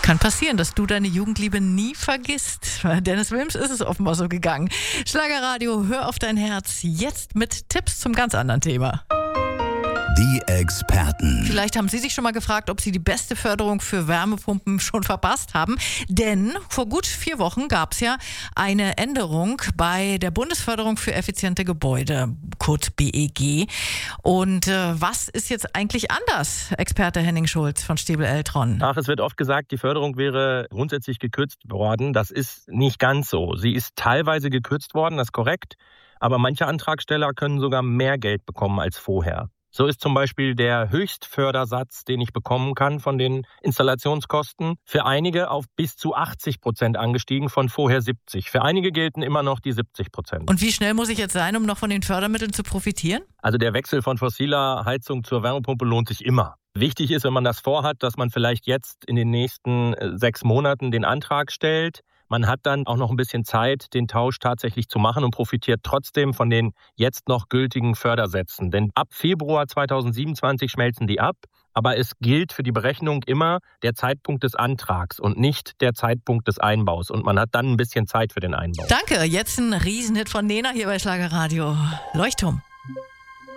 Kann passieren, dass du deine Jugendliebe nie vergisst. Bei Dennis Wilms ist es offenbar so gegangen. Schlagerradio, hör auf dein Herz. Jetzt mit Tipps zum ganz anderen Thema. Die Experten. Vielleicht haben Sie sich schon mal gefragt, ob Sie die beste Förderung für Wärmepumpen schon verpasst haben. Denn vor gut 4 Wochen gab es ja eine Änderung bei der Bundesförderung für effiziente Gebäude, kurz BEG. Und was ist jetzt eigentlich anders, Experte Henning Schulz von Stäbel Eltron? Ach, es wird oft gesagt, die Förderung wäre grundsätzlich gekürzt worden. Das ist nicht ganz so. Sie ist teilweise gekürzt worden, das ist korrekt. Aber manche Antragsteller können sogar mehr Geld bekommen als vorher. So ist zum Beispiel der Höchstfördersatz, den ich bekommen kann von den Installationskosten, für einige auf bis zu 80% angestiegen, von vorher 70%. Für einige gelten immer noch die 70%. Und wie schnell muss ich jetzt sein, um noch von den Fördermitteln zu profitieren? Also der Wechsel von fossiler Heizung zur Wärmepumpe lohnt sich immer. Wichtig ist, wenn man das vorhat, dass man vielleicht jetzt in den nächsten 6 Monaten den Antrag stellt. Man hat dann auch noch ein bisschen Zeit, den Tausch tatsächlich zu machen und profitiert trotzdem von den jetzt noch gültigen Fördersätzen. Denn ab Februar 2027 schmelzen die ab. Aber es gilt für die Berechnung immer der Zeitpunkt des Antrags und nicht der Zeitpunkt des Einbaus. Und man hat dann ein bisschen Zeit für den Einbau. Danke, jetzt ein Riesenhit von Nena hier bei Schlagerradio. Leuchtturm.